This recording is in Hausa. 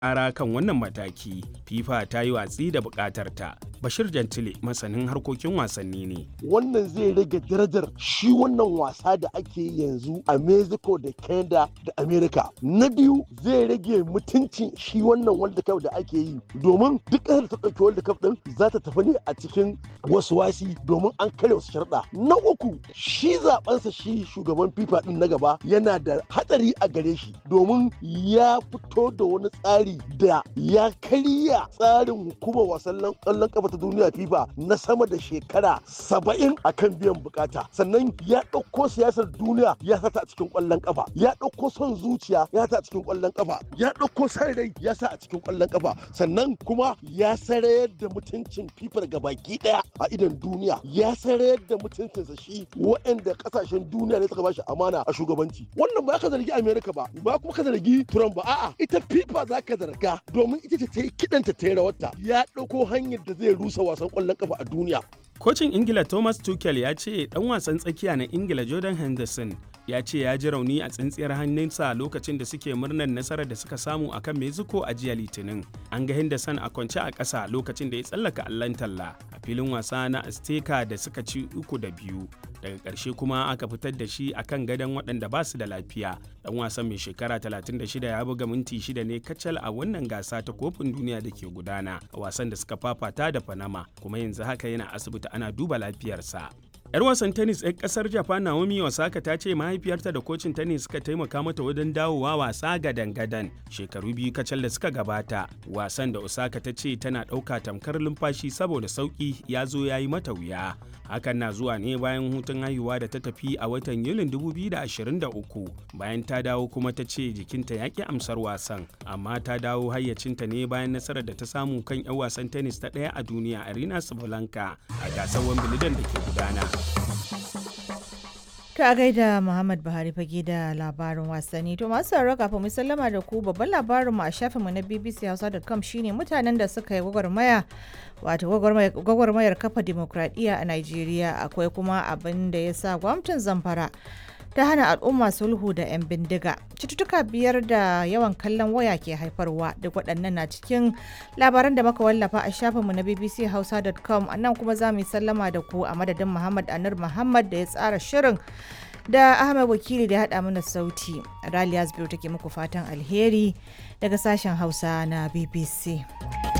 ƙara kan wannan mataki. FIFA ta yi watsi da buƙatarta. Bashir Jantile masanin harkokin wasanni ne. Wannan zai rage darajar shi wannan wasa da ake yi yanzu a Mexico da Canada da America. Na biyu zai rage mutuncin shi wannan World Cup da ake yi domin duk ƙasar da ta ɗauki World Cup ɗin za ta tafi ne a cikin wasu wasi domin an karya wasu sharɗa. Na uku shi zaɓensa shi shugaban FIFA ɗin na gaba yana da hatsari a gare shi domin ya fito da wani tsari da ya karya tsarin hukumar wasan ƙwallon ƙafa ta duniya FIFA na sama da shekara 70 akan biyan bukata. Sannan ya ɗauko siyasar duniya ya sata a cikin ƙwallon ƙafa, ya ɗauko son zuciya ya sa a cikin ƙwallon ƙafa, ya ɗauko san rai ya sa a cikin ƙwallon ƙafa, sannan kuma ya sarayar da mutuncin FIFA ga baki ɗaya a idon duniya, ya sarayar da mutuncinsa shi waɗanda ƙasashen duniya ne suka bashi amana a shugabanci. Wannan ba ka zargi Amerika ba kuma ka zargi Trump ba, a'a ita FIFA za ka zarga domin ita ce ta yi kiɗanta ta yi rawarta, ya ɗauko hanyar da zai rusa wasan ƙwallon ƙafa a duniya. Kocin Ingila Thomas Tuchel ya ce ɗan wasan tsakiya na Ingila Jordan Henderson ya ce ya ji rauni a tsintsiyar hannunsa lokacin da suke murnar nasarar da suka samu a kan Mexico a jiya Litinin. An ga Henderson a kwance a ƙasa lokacin da ya tsallaka allon talla a filin wasa na Azteca da suka ci 3-2. Daga ƙarshe kuma aka fitar da shi a kan gadon waɗanda ba su da lafiya. Ɗan wasan mai shekara 36 ya buga minti 6 ne kacal a wannan gasa ta kofin duniya da ke gudana a wasan da suka fafata da Panama, kuma yanzu haka yana asibiti ana duba lafiyarsa. 'Yar wasan tennis 'yan kasar Japan Naomi Osaka ta ce mahaifiyarta da kocin tennis suka taimaka mata wajen dawowa wasa gadan-gadan shekaru 2 kacal da suka gabata. Wasan da Osaka ta ce tana ɗauka tamkar lumfashi saboda sauƙi ya zo ya yi mata wuya. Hakan na zuwa ne bayan hutun haihuwa da ta tafi a watan Yulin 2023. Bayan ta dawo kuma ta ce jikinta ya ƙi amsar wasan, amma ta dawo hayyacinta ne bayan nasarar da ta samu kan 'yan wasan tennis ta ɗaya a duniya Arina Sabalenka a gasar Wimbledon da ke gudana. Ta gaida Muhammad Buhari fage da labarin wasanni. To masu sauraro kafin mu sallama da ku, babban labarin mu a shafinmu na bbchausa.com shine mutanen da suka yi gwagwarmaya, wato gwagwarmayar kafa demokradiyya a Najeriya. Akwai kuma abin da ya sa gwamnatin Zamfara ta hana al'umma sulhu da 'yan bindiga. Cututtuka 5 da yawan kallon waya ke haifarwa, duk waɗannan na cikin labaran da muka wallafa a shafinmu na bbchausa.com. A nan kuma za mu yi sallama da ku a madadin Muhammad Anur Muhammad da ya tsara shirin, da Ahmed Wakili da ya haɗa mana sauti. Raliya Zubairu take muku fatan alheri daga sashen Hausa na BBC.